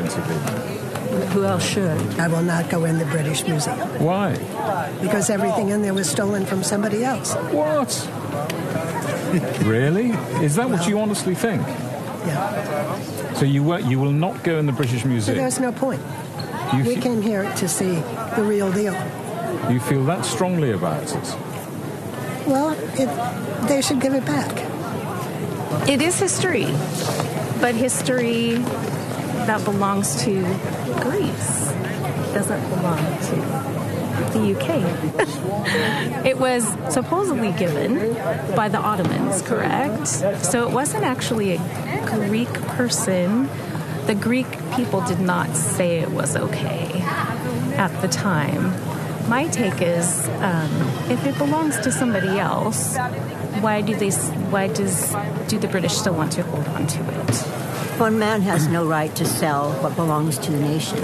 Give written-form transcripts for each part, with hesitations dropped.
to be. Who else should? I will not go in the British Museum. Why? Because everything in there was stolen from somebody else. What? Really? Is that what you honestly think? Yeah. So you will not go in the British So Museum? there's no point. We came here to see the real deal. You feel that strongly about it? Well, they should give it back. It is history, but history that belongs to Greece doesn't belong to the UK. It was supposedly given by the Ottomans, correct? So it wasn't actually a Greek person. The Greek people did not say it was okay at the time. My take is, if it belongs to somebody else, why do the British still want to hold on to it? One man has no right to sell what belongs to the nation.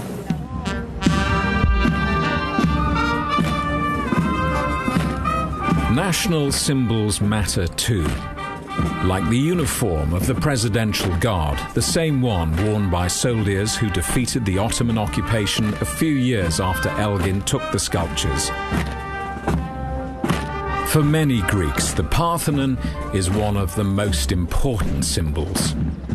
National symbols matter too. Like the uniform of the Presidential Guard, the same one worn by soldiers who defeated the Ottoman occupation a few years after Elgin took the sculptures. For many Greeks, the Parthenon is one of the most important symbols.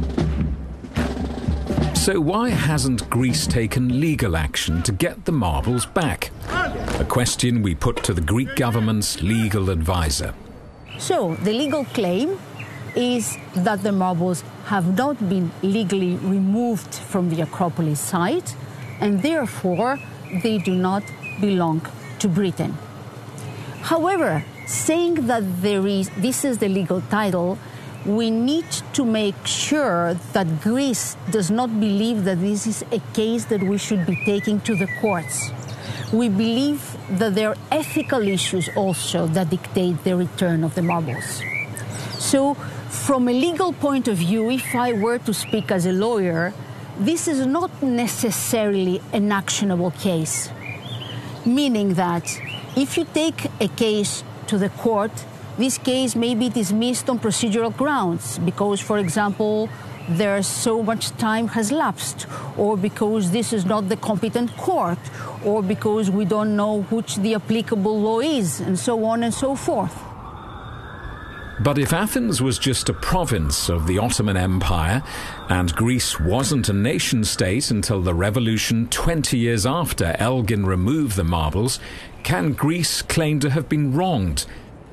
So why hasn't Greece taken legal action to get the marbles back? A question we put to the Greek government's legal advisor. So, the legal claim is that the marbles have not been legally removed from the Acropolis site, and therefore they do not belong to Britain. However, saying that this is the legal title, we need to make sure that Greece does not believe that this is a case that we should be taking to the courts. We believe that there are ethical issues also that dictate the return of the marbles. So, from a legal point of view, if I were to speak as a lawyer, this is not necessarily an actionable case. Meaning that if you take a case to the court, this case may be dismissed on procedural grounds because, for example, there's so much time has lapsed, or because this is not the competent court, or because we don't know which the applicable law is, and so on and so forth. But if Athens was just a province of the Ottoman Empire, and Greece wasn't a nation-state until the revolution 20 years after Elgin removed the marbles, can Greece claim to have been wronged?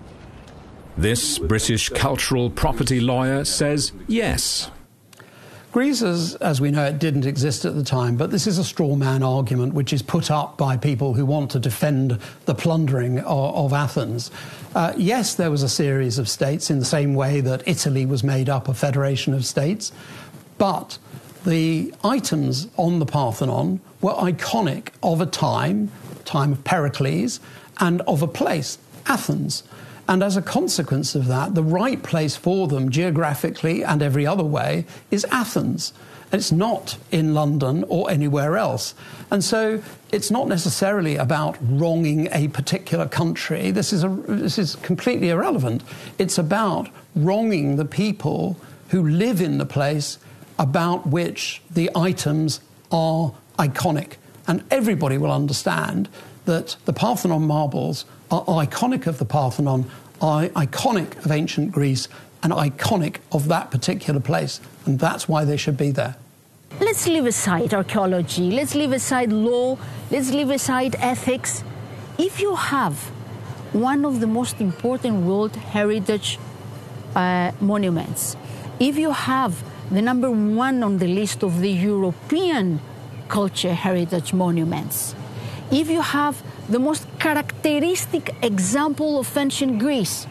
This British cultural property lawyer says yes. Greece, as we know it, didn't exist at the time, but this is a straw man argument which is put up by people who want to defend the plundering of Athens. Yes, there was a series of states in the same way that Italy was made up a federation of states, but the items on the Parthenon were iconic of a time of Pericles, and of a place, Athens. And as a consequence of that, the right place for them geographically and every other way is Athens. It's not in London or anywhere else. And so it's not necessarily about wronging a particular country. This is completely irrelevant. It's about wronging the people who live in the place about which the items are iconic. And everybody will understand that the Parthenon marbles are iconic of the Parthenon, are iconic of ancient Greece, and iconic of that particular place. And that's why they should be there. Let's leave aside archaeology, let's leave aside law, let's leave aside ethics. If you have one of the most important World Heritage monuments, if you have the number one on the list of the European culture heritage monuments, if you have the most characteristic example of ancient Greece,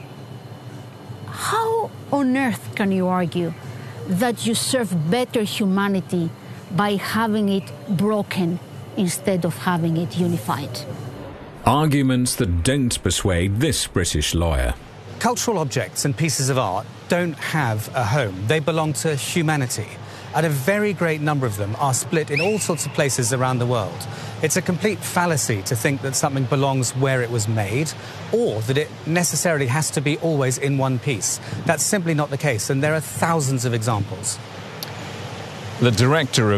how on earth can you argue that you serve better humanity by having it broken instead of having it unified? Arguments that don't persuade this British lawyer. Cultural objects and pieces of art don't have a home. They belong to humanity. And a very great number of them are split in all sorts of places around the world. It's a complete fallacy to think that something belongs where it was made, or that it necessarily has to be always in one piece. That's simply not the case, and there are thousands of examples. The director of